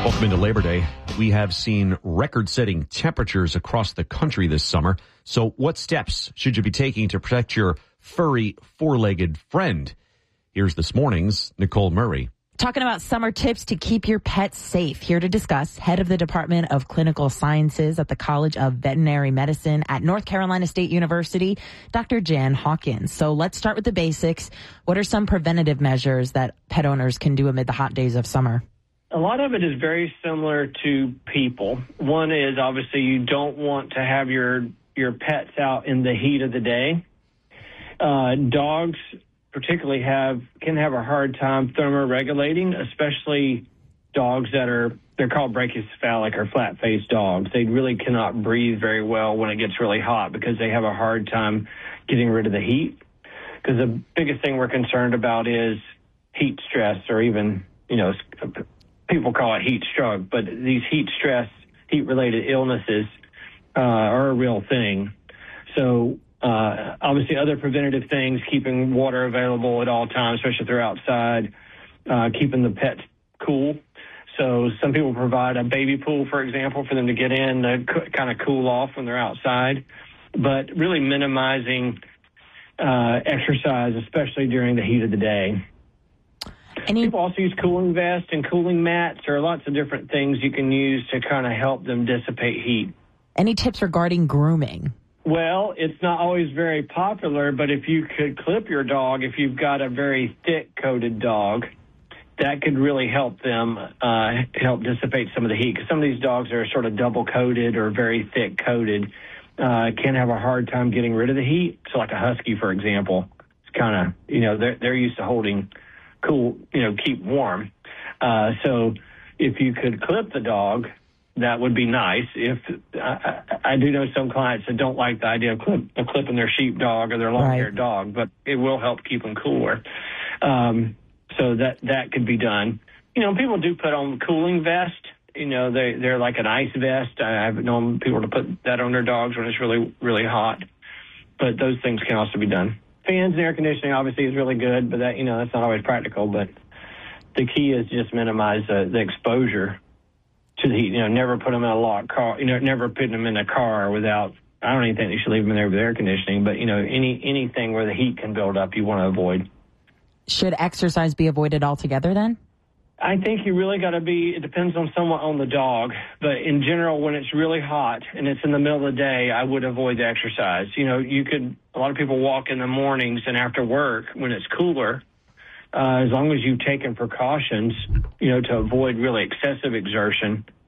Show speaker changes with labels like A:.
A: Welcome into Labor Day. We have seen record-setting temperatures across the country this summer. So what steps should you be taking to protect your furry, four-legged friend? Here's this morning's Nicole Murray.
B: Talking about summer tips to keep your pets safe. Here to discuss, head of the Department of Clinical Sciences at the College of Veterinary Medicine at North Carolina State University, Dr. Jan Hawkins. So let's start with the basics. What are some preventative measures that pet owners can do amid the hot days of summer?
C: A lot of it is very similar to people. One is obviously you don't want to have your pets out in the heat of the day. Dogs particularly can have a hard time thermoregulating, especially dogs they're called brachycephalic or flat-faced dogs. They really cannot breathe very well when it gets really hot because they have a hard time getting rid of the heat. Because the biggest thing we're concerned about is heat stress, or even, people call it heat stroke, but these heat-related illnesses are a real thing. So obviously other preventative things, keeping water available at all times, especially if they're outside, keeping the pets cool. So some people provide a baby pool, for example, for them to get in, to kind of cool off when they're outside. But really minimizing exercise, especially during the heat of the day. People also use cooling vests and cooling mats. There are lots of different things you can use to kind of help them dissipate heat.
B: Any tips regarding grooming?
C: Well, it's not always very popular, but if you could clip your dog, if you've got a very thick-coated dog, that could really help them help dissipate some of the heat. Because some of these dogs are sort of double-coated or very thick-coated, can have a hard time getting rid of the heat. So like a husky, for example, it's kind of, they're used to holding cool, keep warm. So if you could clip the dog, that would be nice. If I do know some clients that don't like the idea of clipping their sheepdog or their long-haired dog, but it will help keep them cooler. So that could be done. People do put on cooling vest. They're like an ice vest. I've known people to put that on their dogs when it's really, really hot. But those things can also be done. Fans and air conditioning obviously is really good, but that's not always practical. But the key is just minimize the exposure to the heat. Never put them in a locked car. Never put them in a car without. I don't even think you should leave them in there with air conditioning. But anything where the heat can build up, you want to avoid.
B: Should exercise be avoided altogether then?
C: I think you really got to it depends on the dog. But in general, when it's really hot and it's in the middle of the day, I would avoid the exercise. A lot of people walk in the mornings and after work when it's cooler. As long as you've taken precautions, to avoid really excessive exertion,